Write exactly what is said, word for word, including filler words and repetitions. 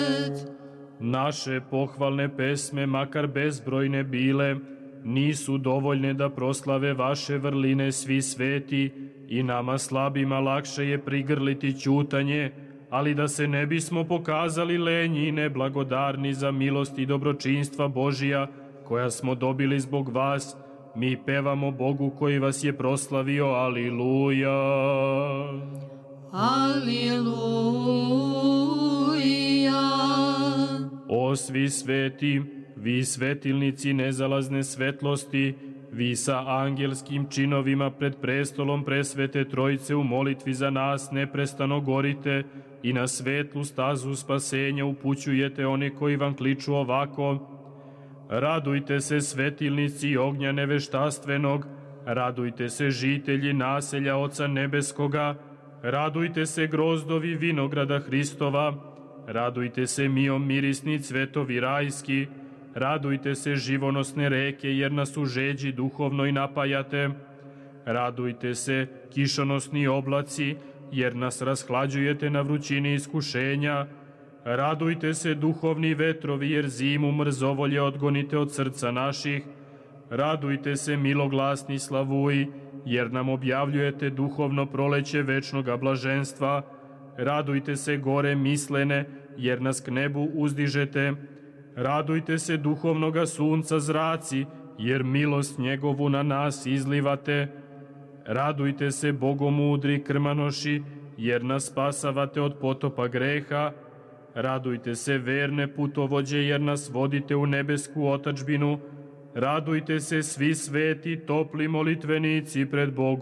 Naše pohvalne pesme, makar bezbrojne bile, nisu dovoljne da proslave vaše vrline svi sveti i nama slabima lakše je prigrliti ćutanje, ali da se ne bismo pokazali lenji i neblagodarni za milost i dobročinstva Božija koja smo dobili zbog vas, mi pevamo Bogu koji vas je proslavio, aliluja. Aliluja. O svi sveti, vi svetilnici nezalazne svetlosti, vi sa angelskim činovima pred prestolom presvete Trojice u molitvi za nas neprestano gorite i na svetlu stazu spasenja upućujete one koji vam kliču ovako: radujte se svetilnici ognja neveštastvenog, radujte se žitelji naselja Oca Nebeskoga, radujte se grozdovi vinograda Hristova, radujte se mijom mirisni cvetovi rajski, radujte se živonosne reke jer nas u žeđi duhovnoj napajate, radujte se kišonosni oblaci jer nas rashlađujete na vrućini iskušenja, radujte se duhovni vetrovi jer zimu mrzovolje odgonite od srca naših, radujte se miloglasni slavuji jer nam objavljujete duhovno proleće večnoga blaženstva, radujte se gore mislene jer nas k nebu uzdižete, radujte se duhovnoga sunca zraci jer milost njegovu na nas izlivate, radujte se bogomudri krmanoši jer nas spasavate od potopa greha, radujte se verne putovođe jer nas vodite u nebesku otadžbinu, radujte se svi sveti topli molitvenici pred Bogom.